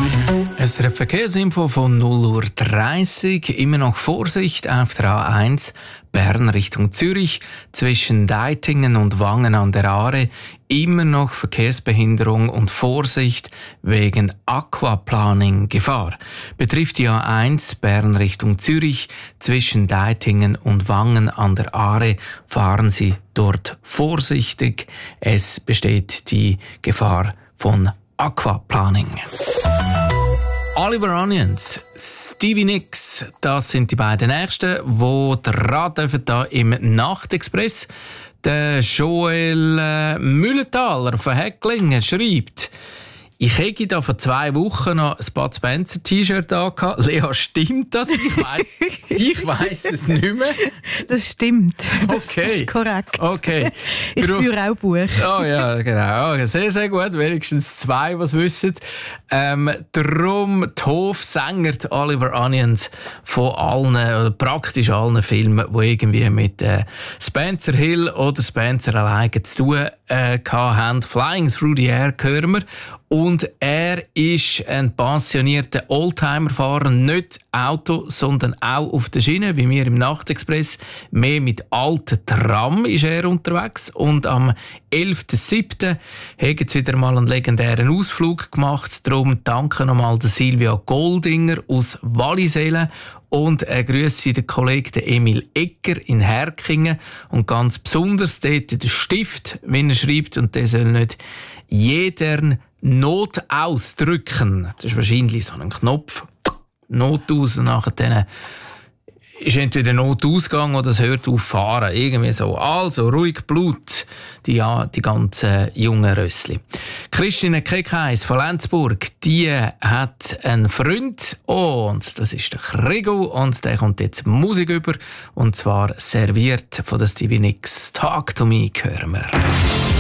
SRF Verkehrsinfo von 0:30 Uhr. Immer noch Vorsicht auf der A1 Bern Richtung Zürich zwischen Deitingen und Wangen an der Aare. Immer noch Verkehrsbehinderung und Vorsicht wegen Aquaplaning-Gefahr. Betrifft die A1 Bern Richtung Zürich zwischen Deitingen und Wangen an der Aare. Fahren Sie dort vorsichtig. Es besteht die Gefahr von Aquaplaning. Oliver Onions, Stevie Nicks, das sind die beiden Nächsten, die dran dürfen da im Nachtexpress. Der Joel Mühlenthaler von Häcklingen schreibt: Ich hätte da vor 2 Wochen noch ein Bud Spencer T-Shirt angehabt. Lea, stimmt das? Ich weiss es nicht mehr. Das stimmt. Das Okay. ist korrekt. Okay. Ich führe auch Buch. Oh ja, genau. Okay, sehr, sehr gut. Wenigstens 2, die es wissen. Darum die Hofsänger, die Oliver Onions, von allen, oder praktisch allen Filmen, die irgendwie mit Spencer Hill oder Spencer alleine zu tun hatten. Flying Through the Air hören wir. Und er ist ein pensionierter Oldtimer-Fahrer, nicht Auto, sondern auch auf der Schiene, wie wir im Nachtexpress. Mehr mit alten Tram ist er unterwegs. Und am 11.07. haben sie wieder mal einen legendären Ausflug gemacht. Darum danke nochmal der Silvia Goldinger aus Wallisellen. Und grüße den Kollegen Emil Egger in Herkingen. Und ganz besonders dort den Stift, wenn er schreibt. Und der soll nicht jeder Not ausdrücken. Das ist wahrscheinlich so ein Knopf. Not aus und nachher ist entweder Notausgang oder es hört auf fahren. Irgendwie so. Also, ruhig Blut, die ganzen jungen Rössli. Christine Keckheis von Lenzburg, die hat einen Freund und das ist der Krigo und der kommt jetzt Musik über und zwar serviert von der Stevie Nicks. Talk to Me hören wir.